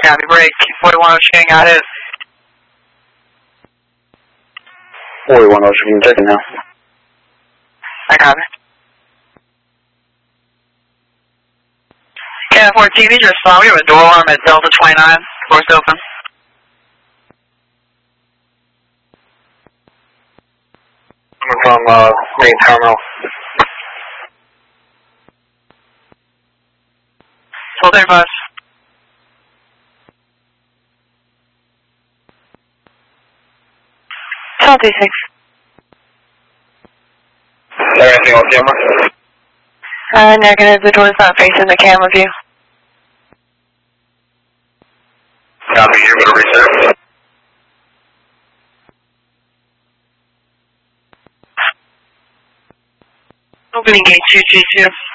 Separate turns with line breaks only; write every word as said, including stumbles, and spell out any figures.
Copy, break. forty-one Ocean, got it.
forty-one Ocean, check it now.
I got it. Cat four T V, just saw we have a door alarm at Delta twenty-nine. Doors open.
Coming from uh, main terminal.
Hold there, bus. twelve two six.
Is there anything on camera?
Uh, negative. The door's not facing the camera view.
Copy, you're going to reset.
Opening gate two two two.